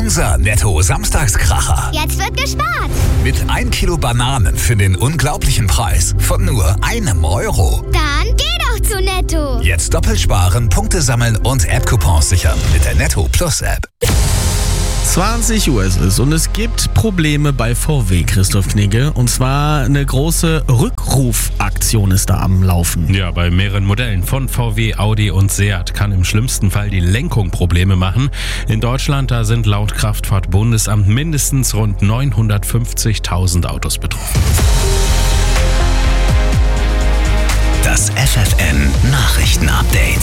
Unser Netto-Samstagskracher. Jetzt wird gespart. Mit 1 Kilo Bananen für den unglaublichen Preis von nur €1. Dann geh doch zu Netto. Jetzt doppelt sparen, Punkte sammeln und App-Coupons sichern mit der Netto Plus App. 20 Uhr ist es und es gibt Probleme bei VW, Christoph Knigge. Und zwar eine große Rückrufaktion ist da am Laufen. Ja, bei mehreren Modellen von VW, Audi und Seat kann im schlimmsten Fall die Lenkung Probleme machen. In Deutschland, da sind laut Kraftfahrtbundesamt mindestens rund 950.000 Autos betroffen. Das FFN Nachrichtenupdate.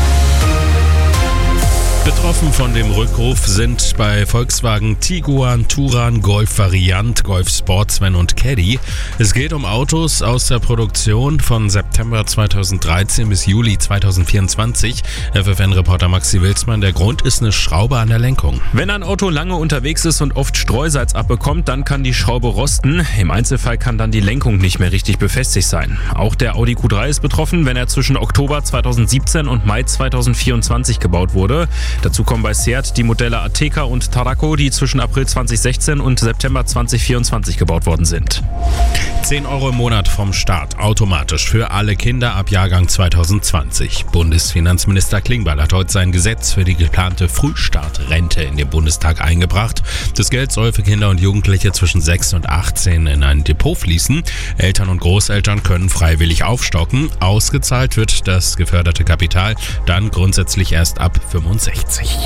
Betroffen von dem Rückruf sind bei Volkswagen Tiguan, Touran, Golf Variant, Golf Sportsvan und Caddy. Es geht um Autos aus der Produktion von September 2013 bis Juli 2024. FFN-Reporter Maxi Wilsmann, der Grund ist eine Schraube an der Lenkung. Wenn ein Auto lange unterwegs ist und oft Streusalz abbekommt, dann kann die Schraube rosten. Im Einzelfall kann dann die Lenkung nicht mehr richtig befestigt sein. Auch der Audi Q3 ist betroffen, wenn er zwischen Oktober 2017 und Mai 2024 gebaut wurde. Dazu kommen bei Seat die Modelle Ateca und Tarraco, die zwischen April 2016 und September 2024 gebaut worden sind. 10 € im Monat vom Staat, automatisch für alle Kinder ab Jahrgang 2020. Bundesfinanzminister Klingbeil hat heute sein Gesetz für die geplante Frühstartrente in den Bundestag eingebracht. Das Geld soll für Kinder und Jugendliche zwischen 6 und 18 in ein Depot fließen. Eltern und Großeltern können freiwillig aufstocken. Ausgezahlt wird das geförderte Kapital dann grundsätzlich erst ab 65.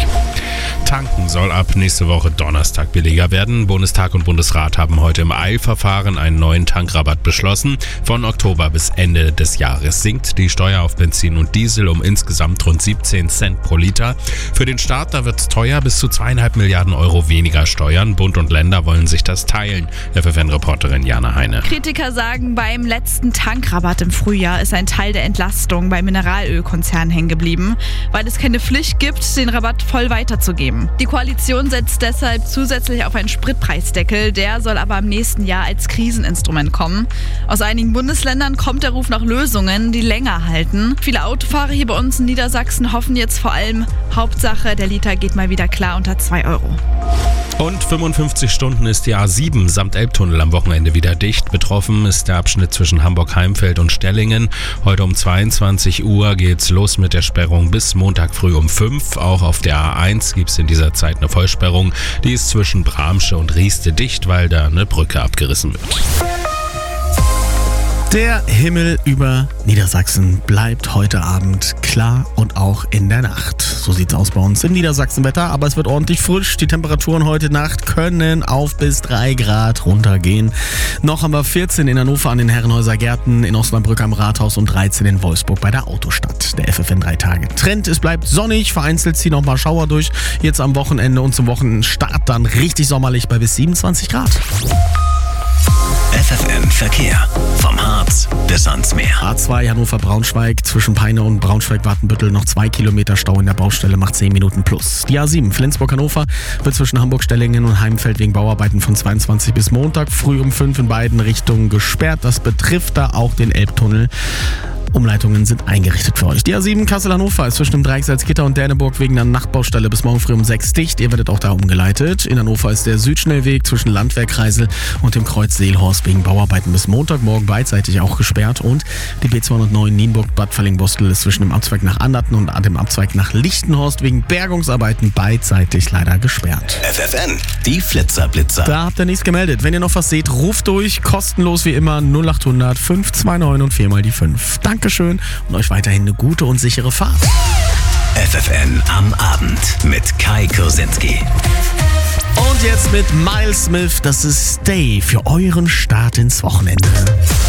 Tanken soll ab nächste Woche Donnerstag billiger werden. Bundestag und Bundesrat haben heute im Eilverfahren einen neuen Tankrabatt beschlossen. Von Oktober bis Ende des Jahres sinkt die Steuer auf Benzin und Diesel um insgesamt rund 17 Cent pro Liter. Für den Staat, da wird es teuer, bis zu 2,5 Milliarden € weniger Steuern. Bund und Länder wollen sich das teilen. FFN-Reporterin Jana Heine. Kritiker sagen, beim letzten Tankrabatt im Frühjahr ist ein Teil der Entlastung bei Mineralölkonzernen hängen geblieben, weil es keine Pflicht gibt, den Rabatt voll weiterzugeben. Die Koalition setzt deshalb zusätzlich auf einen Spritpreisdeckel, der soll aber im nächsten Jahr als Kriseninstrument kommen. Aus einigen Bundesländern kommt der Ruf nach Lösungen, die länger halten. Viele Autofahrer hier bei uns in Niedersachsen hoffen jetzt vor allem, Hauptsache der Liter geht mal wieder klar unter 2 €. Und 55 Stunden ist die A7 samt Elbtunnel am Wochenende wieder dicht. Betroffen ist der Abschnitt zwischen Hamburg-Heimfeld und Stellingen. Heute um 22 Uhr geht's los mit der Sperrung bis Montag früh um 5. Auch auf der A1 gibt's in dieser Zeit eine Vollsperrung. Die ist zwischen Bramsche und Rieste dicht, weil da eine Brücke abgerissen wird. Der Himmel über Niedersachsen bleibt heute Abend klar und auch in der Nacht. So sieht's aus bei uns im Niedersachsenwetter, aber es wird ordentlich frisch. Die Temperaturen heute Nacht können auf bis 3 Grad runtergehen. Noch haben wir 14 in Hannover an den Herrenhäuser Gärten, in Osnabrück am Rathaus und 13 in Wolfsburg bei der Autostadt. Der FFN 3 Tage Trend, es bleibt sonnig, vereinzelt ziehen noch mal Schauer durch. Jetzt am Wochenende und zum Wochenstart dann richtig sommerlich bei bis 27 Grad. FFN Verkehr. Vom Harz bis ans Meer. A2 Hannover-Braunschweig, zwischen Peine und Braunschweig-Wartenbüttel noch 2 Kilometer Stau in der Baustelle, macht 10 Minuten plus. Die A7 Flensburg-Hannover wird zwischen Hamburg-Stellingen und Heimfeld wegen Bauarbeiten von 22 bis Montag früh um 5 in beiden Richtungen gesperrt. Das betrifft da auch den Elbtunnel. Umleitungen sind eingerichtet für euch. Die A7 Kassel-Hannover ist zwischen dem Dreieck Salzgitter und Däneburg wegen der Nachtbaustelle bis morgen früh um 6 dicht. Ihr werdet auch da umgeleitet. In Hannover ist der Südschnellweg zwischen Landwehrkreisel und dem Kreuz Seelhorst wegen Bauarbeiten bis Montagmorgen beidseitig auch gesperrt. Und die B209 Nienburg-Bad Fallingbostel ist zwischen dem Abzweig nach Anderten und dem Abzweig nach Lichtenhorst wegen Bergungsarbeiten beidseitig leider gesperrt. FFN, die Flitzer-Blitzer. Da habt ihr nichts gemeldet. Wenn ihr noch was seht, ruft durch. Kostenlos wie immer 0800 529 und 4 mal die 5. Dankeschön und euch weiterhin eine gute und sichere Fahrt. FFN am Abend mit Kai Kursinski. Und jetzt mit Miles Smith, das ist Stay für euren Start ins Wochenende.